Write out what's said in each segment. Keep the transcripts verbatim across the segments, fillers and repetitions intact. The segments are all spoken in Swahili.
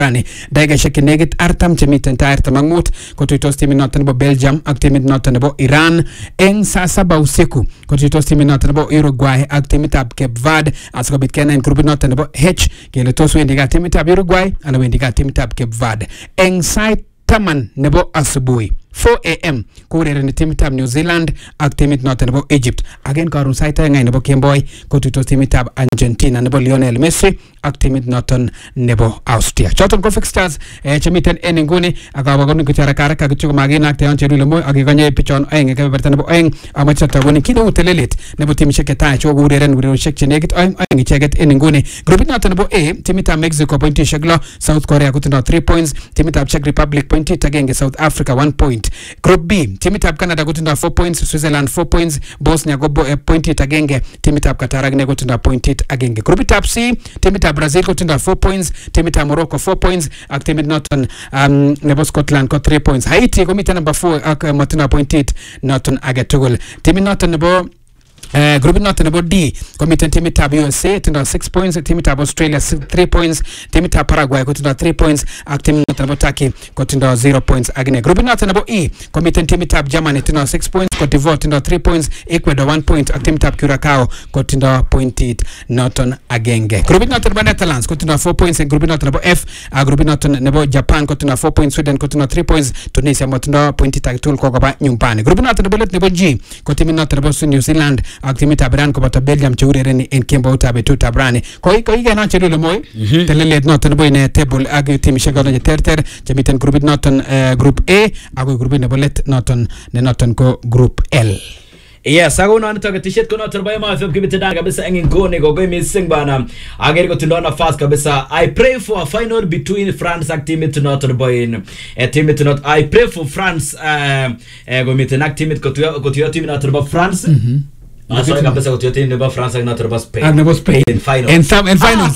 rani daigeshek negit artam chemiten ta artam ak mut kotuitos timit noton nebo Belgium ak timit noton nebo Iran eng saa saba usiku kotuitos timit noton nebo Uruguay ak timitab Cape Verde asikobit kenai en grupit noton nebo H kele tos wendi gaa timitab Uruguay ana wendi gaa timitab Cape Verde eng sait taman nebo asubuhi four a m kourereni timitab New Zealand ak timit noton nebo Egypt again karun sait aeng nebo kemboi kotuitos timitab Argentina nebo Lionel Messi ak timit noton nebo Austria choton ko fixtures eh, chemiten en inguni akabagoni kuchara karaka kityo maginakte yon cherule moy akigonye pichon aeng kebeberta nebo aeng amache tagoni kino telelet nebo timishek ketai cho koureren urerioshek chenekit aeng aeng icheget en inguni grupit noton nebo A timitab Mexico pointishek lo South Korea kotindo three points timitab Czech Republic pointit agenge South Africa one point Group B timitab Canada kotindo four points Switzerland four points Bosnia gobo eh, pointit agenge timitab Qatar agine kotindo pointit agenge grupitab C timitab Brazil kotindo four points timitab Morocco four points ak timit noton um, nebo Scotland ko three points Haiti komiten number four ak uh, motindo pointit noton age tugul timit noton nebo Uh, grupit noton nebo D komiten timitab U S A tindo six points timitab Australia three points timitab Paraguay kotindo three points ak timit noton nebo Turkey kotindo zero points agine grupit noton nebo E komiten timitab Germany tindo six points Cote d'Ivoire tindo three points Ecuador one point ak timitab Curacao kotindo pointit noton agenge grupit noton nebo Netherlands kotindo four points en grupit noton nebo F ak grupit noton nebo Japan kotindo four points Sweden kotindo three points Tunisia motindo pointit age tugul kokoba nyumbani grupit noton nebo let nebo G ko timit noton nebo New Zealand ak timitab Iran koboto Belgium cheurereni en kemboutab betutab rani koi koi kenon chelule moy telelet noton nebo ine table ak timishek choton cheterter chemiten grupit noton uh, group A ak grupit nebo let noton ne noton ko group L. Yes, ako na nito katishet ko noton ba ma F M kibitana kabisa engin ngone gogo missing bana. Ageri ko tindo na fast kabisa. I pray for a final between France and team it noton ba in a team it not I pray for France uh, uh go miten ak team it ko ko team noton ba France. Mhm. Asa kabisa ko team nebo France ak noton ba Spain. Ak nebo Spain in final. In some in finals.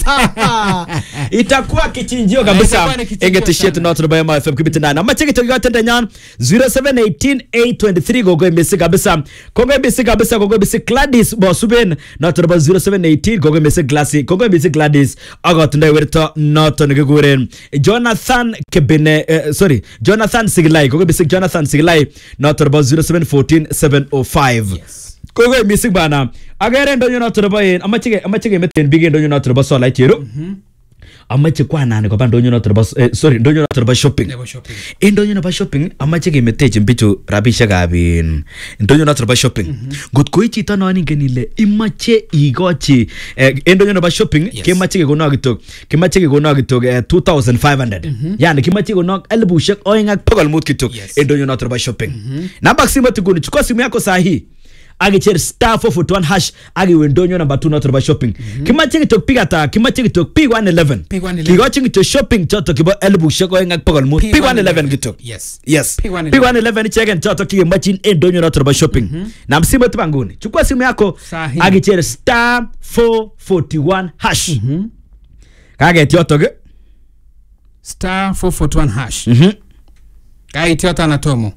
Itakuwa kichinjio kabisa engetishet noton ba ma F M kibitana. Na macheke to gatenda nyan zero seven one eight eight two three gogo missing kabisa. Kongo missing kabisa gogo missing Gladys Bosuben noton ba zero seven one eight gogo missing Glassy Kongo missing Gladys agotunde werto noton geguren Jonathan Kebene uh, sorry Jonathan Siglai gogo missing Jonathan Siglai noton ba zero seven one four seven oh five. Yes. Kogo missing bana agere ndonyo noton ba en amachike amachike meten big ndonyo noton ba so light yero. Mhm. Amache kwa nani kwa ndonyo noton ba eh, sorry ndonyo noton ba shopping. shopping. E ndonyo noton ba shopping amache ke meteje mbichu rabishek abin. Ndonyo noton ba shopping. Mm -hmm. Gut ko chito no ningen ile imache igochi eh, e ndonyo noton ba shopping yes. Kemache ke kono kitok. Kemache ke kono kitok eh, two thousand five hundred. Mm -hmm. Yani kemache kono elbushek oeng ak pokol mut kitok. Yes. E ndonyo noton ba shopping. Mm -hmm. Namba simu tukuni chukua simu yako sahi. Agicher star four four one hash agi wendonyo number two noto ba shopping. Mm -hmm. Kimache kitok piga ta kimache kitok P one eleven. Kigochi kitok shopping choto kibo elbu sheko ngak pokol mu P one eleven kitok. Yes. Yes. P one eleven chegen choto kimachin endonyo noto ba shopping. Mm -hmm. Na msimu tubanguni. Chukua simu yako agicher star four four one hash. Mhm. Mm Kage tioto ge star four four one hash. Mhm. Mm Kage tioto na tomo.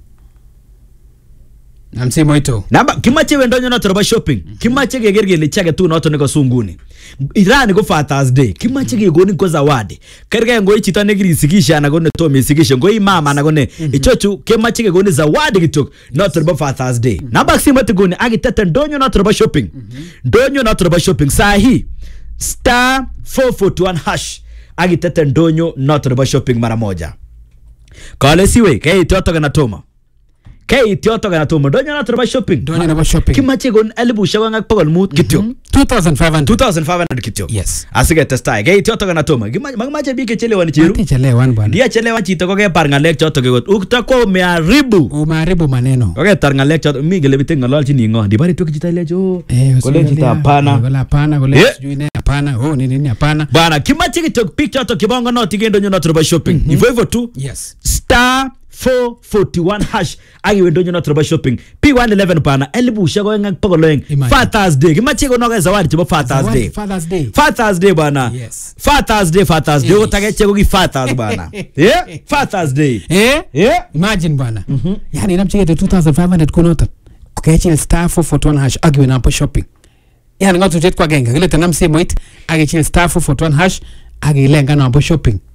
Namsimo ito. Namba kimache wendonyo noto ba shopping. Mm -hmm. Kimache gegergele chage tu noto neko sunguni. Irani go Father's Day. Kimache ge goni ko zawadi. Kerga ngo ichita negiri sikisha na gone to misikisha ngo imama na gone mm -hmm. Ichochu kimache ge goni zawadi gitok noto ba Father's Day. Mm -hmm. Namba simo tigoni agitete ndonyo noto ba shopping. Mm -hmm. Ndonyo noto ba shopping sahi star four four one hash agitete ndonyo noto ba shopping mara moja. Kale siwe kai toto kana toma. Kay tioto kana tomo donyo na troba shopping donyo na ba shopping kimache gon elbu shawa ngak pagol mut kityo two thousand five hundred two thousand five hundred kityo. Yes asige testai kay tioto kana tomo magmache bike chelewan chiru ati chelewan bwana dia chelewan chito ko ke par ngalek choto ke got ukta ko mearibu umeharibu maneno ko ke tar ngalek choto mi gele bite ngalal chini ngo di bari to kichita lejo kole chita hapana kole hapana kole sijui ne hapana oh nini nini hapana bana kimache kito picture to kibongo no tigendo nyo na troba shopping hivyo hivyo tu. Yes star four four one hash agi wendonyo na troba shopping P one eleven pana elbu shago ngak pagoloeng Father's Day kimache ko no zawadi tibo Father's Day Father's Day Father's Day bana. Yes Father's Day Father's Day utake chego ki Father's bana yeah Father's Day eh yeah imagine bana mm -hmm. Yani namcheke two thousand five hundred kunota okay star four four one hash agi wena shopping yani ngatu jet kwa genga ile tanamse moit agi star four four one hash agi lenga na shopping